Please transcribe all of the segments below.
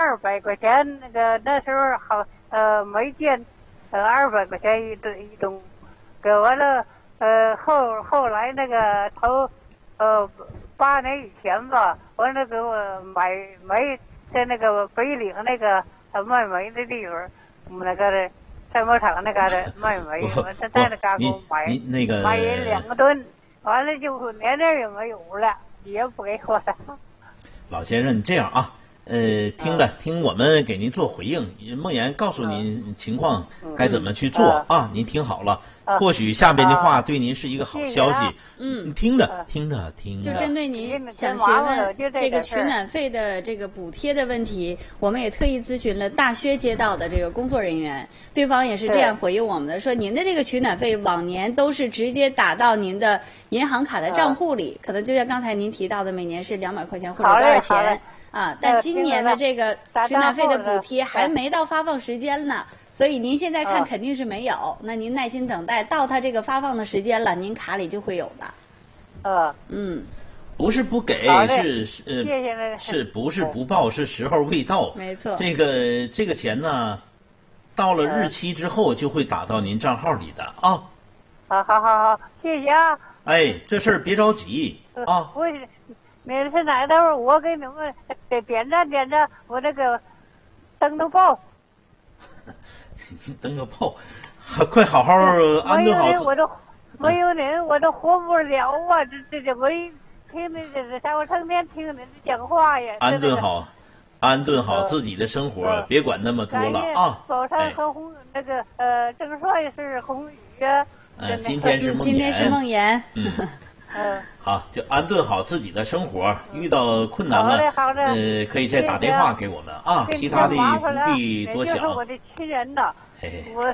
200块钱，那时候好没见，200块钱一吨，给完了后来头8年以前吧，完了给我买煤，在北岭卖煤的地方，我们赛马场的卖煤，我在给我买2个吨，完了就年也没有了，也不给我了。 老先生，你这样啊，听我们给您做回应，孟岩告诉您情况该怎么去做啊，您听好了。或许下边的话对您是一个好消息。听着。 就针对您想询问这个取暖费的这个补贴的问题，我们也特意咨询了大薛街道的这个工作人员，对方也是这样回应我们的，说您的这个取暖费往年都是直接打到您的银行卡的账户里，可能就像刚才您提到的，每年是200块钱或者多少钱啊？但今年的这个取暖费的补贴还没到发放时间呢。所以您现在看肯定是没有，那您耐心等待，到它这个发放的时间了，您卡里就会有的。 不是不给，是不是不报，是时候未到。 没错。 这个钱呢，到了日期之后就会打到您账号里的啊。 好，谢谢啊。 哎，这事儿别着急啊。 你是哪待会儿我给你们点赞，我登个报。 登个炮，快好好安顿好。 没有人我都活不了啊！这我一听我成天听你讲话呀。 安顿好自己的生活，别管那么多了啊。 早上和郑帅是红宇啊。 今天是孟岩。 好，就安顿好自己的生活，遇到困难了，可以再打电话给我们啊，其他的不必多想。 我的亲人呐，我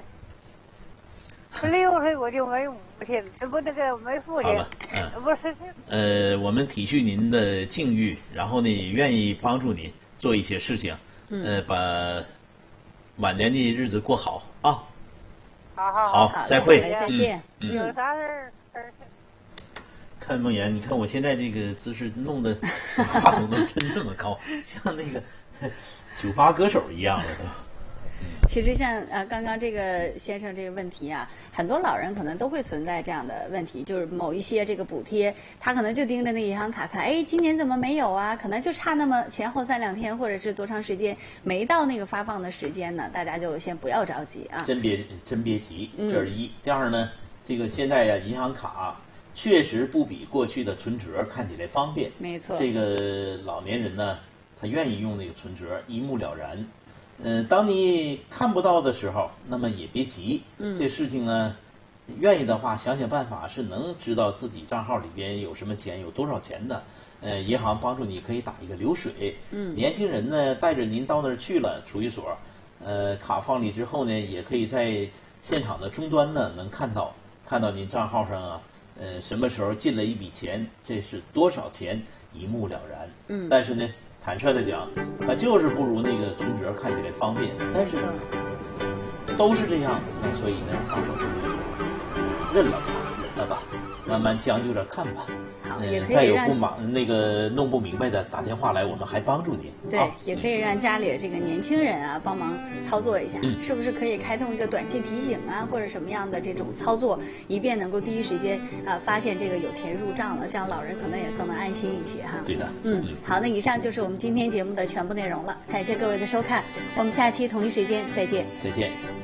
16岁我就没母亲，没父亲。好了， 我们体恤您的境遇，然后呢，也愿意帮助您做一些事情，把晚年的日子过好啊。好，再会， 再见。 有啥事儿？ 看孟岩，你看我现在这个姿势弄得话筒都真这么高，像那个酒吧歌手一样了都。 其实像刚刚这个先生这个问题啊，很多老人可能都会存在这样的问题，就是某一些这个补贴，他可能就盯着那个银行卡看，哎，今年怎么没有啊？可能就差那么前后3-2天，或者是多长时间没到那个发放的时间呢？大家就先不要着急啊。 真别急，这是一。第二呢，这个现在呀，银行卡确实不比过去的存折看起来方便。 没错。 这个老年人呢，他愿意用那个存折，一目了然。当你看不到的时候，那么也别急。这事情呢，愿意的话想想办法，是能知道自己账号里边有什么钱，有多少钱的。银行帮助你可以打一个流水。年轻人呢，带着您到那儿去了储蓄所，卡放里之后呢，也可以在现场的终端呢能看到您账号上啊，什么时候进了一笔钱，这是多少钱，一目了然。但是呢，坦率的讲，它就是不如那个存折看起来方便，但是都是这样，那所以呢，我就忍了吧，慢慢将就着看吧。再有弄不明白的，打电话来，我们还帮助您。 对，也可以让家里的这个年轻人啊帮忙操作一下，是不是可以开通一个短信提醒啊，或者什么样的这种操作，以便能够第一时间发现这个有钱入账了，这样老人可能也更能安心一些哈。 对的。 好，那以上就是我们今天节目的全部内容了，感谢各位的收看，我们下期同一时间再见。 再见。